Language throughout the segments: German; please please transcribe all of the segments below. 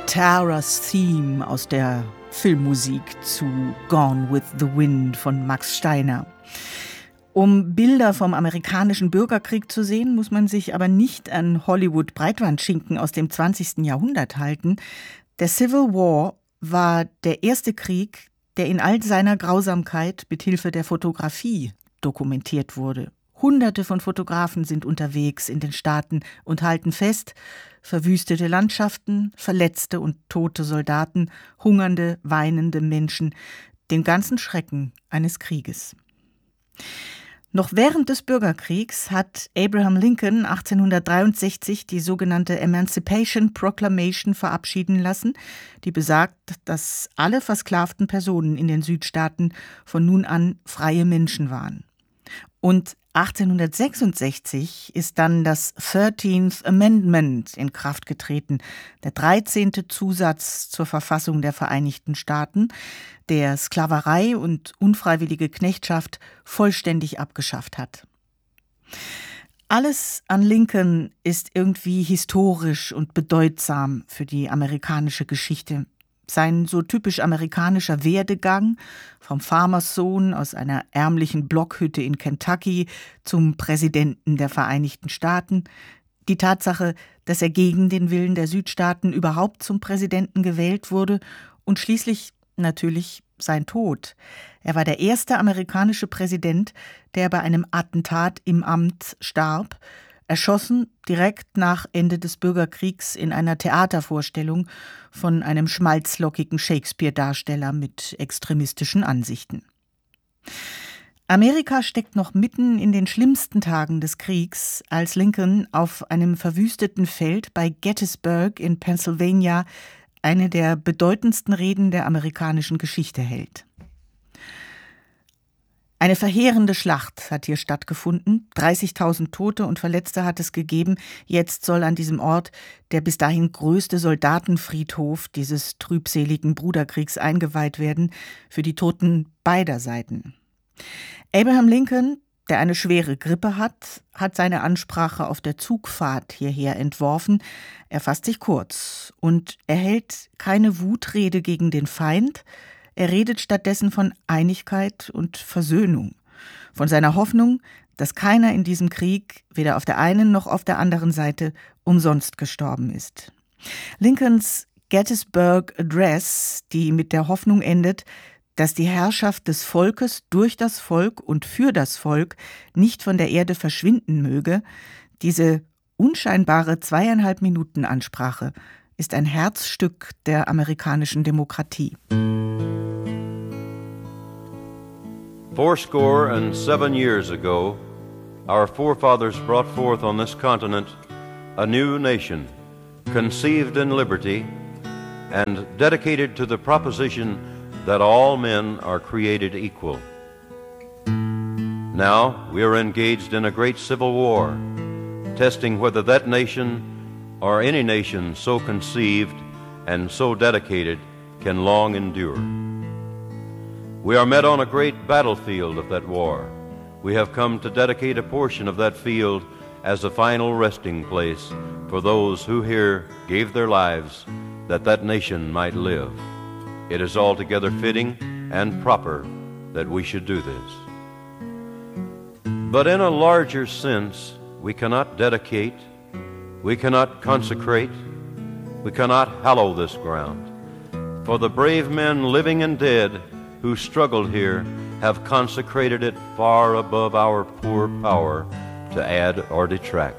Tara's Theme aus der Filmmusik zu Gone with the Wind von Max Steiner. Um Bilder vom amerikanischen Bürgerkrieg zu sehen, muss man sich aber nicht an Hollywood-Breitbandschinken aus dem 20. Jahrhundert halten. Der Civil War war der erste Krieg, der in all seiner Grausamkeit mit Hilfe der Fotografie dokumentiert wurde. Hunderte von Fotografen sind unterwegs in den Staaten und halten fest: verwüstete Landschaften, verletzte und tote Soldaten, hungernde, weinende Menschen, den ganzen Schrecken eines Krieges. Noch während des Bürgerkriegs hat Abraham Lincoln 1863 die sogenannte Emancipation Proclamation verabschieden lassen, die besagt, dass alle versklavten Personen in den Südstaaten von nun an freie Menschen waren. Und 1866 ist dann das 13th Amendment in Kraft getreten, der 13. Zusatz zur Verfassung der Vereinigten Staaten, der Sklaverei und unfreiwillige Knechtschaft vollständig abgeschafft hat. Alles an Lincoln ist irgendwie historisch und bedeutsam für die amerikanische Geschichte. Sein so typisch amerikanischer Werdegang, vom Farmerssohn aus einer ärmlichen Blockhütte in Kentucky zum Präsidenten der Vereinigten Staaten, die Tatsache, dass er gegen den Willen der Südstaaten überhaupt zum Präsidenten gewählt wurde und schließlich natürlich sein Tod. Er war der erste amerikanische Präsident, der bei einem Attentat im Amt starb, erschossen direkt nach Ende des Bürgerkriegs in einer Theatervorstellung von einem schmalzlockigen Shakespeare-Darsteller mit extremistischen Ansichten. Amerika steckt noch mitten in den schlimmsten Tagen des Kriegs, als Lincoln auf einem verwüsteten Feld bei Gettysburg in Pennsylvania eine der bedeutendsten Reden der amerikanischen Geschichte hält. Eine verheerende Schlacht hat hier stattgefunden. 30.000 Tote und Verletzte hat es gegeben. Jetzt soll an diesem Ort der bis dahin größte Soldatenfriedhof dieses trübseligen Bruderkriegs eingeweiht werden, für die Toten beider Seiten. Abraham Lincoln, der eine schwere Grippe hat seine Ansprache auf der Zugfahrt hierher entworfen. Er fasst sich kurz und er hält keine Wutrede gegen den Feind. Er redet stattdessen von Einigkeit und Versöhnung, von seiner Hoffnung, dass keiner in diesem Krieg, weder auf der einen noch auf der anderen Seite, umsonst gestorben ist. Lincolns Gettysburg Address, die mit der Hoffnung endet, dass die Herrschaft des Volkes durch das Volk und für das Volk nicht von der Erde verschwinden möge, diese unscheinbare 2,5 Minuten Ansprache ist ein Herzstück der amerikanischen Demokratie. 87 years ago, our forefathers brought forth on this continent a new nation, conceived in liberty and dedicated to the proposition that all men are created equal. Now we are engaged in a great civil war, testing whether that nation or any nation so conceived and so dedicated can long endure. We are met on a great battlefield of that war. We have come to dedicate a portion of that field as a final resting place for those who here gave their lives that that nation might live. It is altogether fitting and proper that we should do this. But in a larger sense, we cannot dedicate, we cannot consecrate, we cannot hallow this ground. For the brave men living and dead who struggled here have consecrated it far above our poor power to add or detract.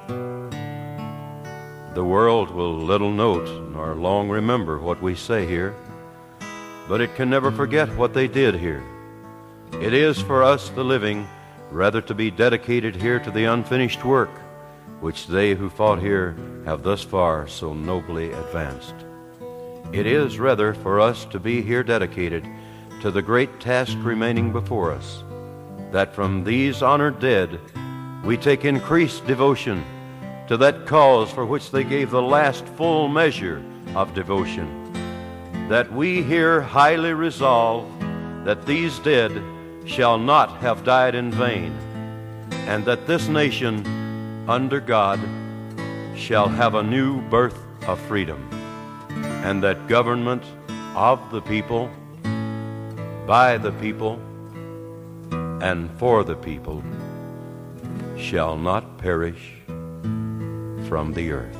The world will little note nor long remember what we say here, but it can never forget what they did here. It is for us, the living, rather to be dedicated here to the unfinished work which they who fought here have thus far so nobly advanced. It is rather for us to be here dedicated to the great task remaining before us, that from these honored dead we take increased devotion to that cause for which they gave the last full measure of devotion, that we here highly resolve that these dead shall not have died in vain, and that this nation, under God, shall have a new birth of freedom. and that government of the people, by the people, and for the people shall not perish from the earth.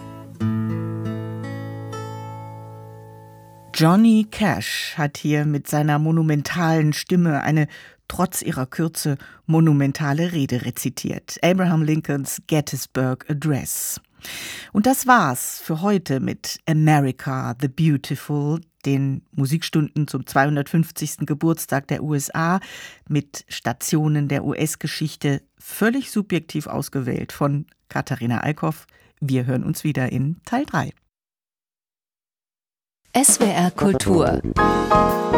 Johnny Cash hat hier mit seiner monumentalen Stimme eine trotz ihrer Kürze monumentale Rede rezitiert. Abraham Lincolns Gettysburg Address. Und das war's für heute mit America the Beautiful, den Musikstunden zum 250. Geburtstag der USA mit Stationen der US-Geschichte, völlig subjektiv ausgewählt von Katharina Eickhoff. Wir hören uns wieder in Teil 3. SWR Kultur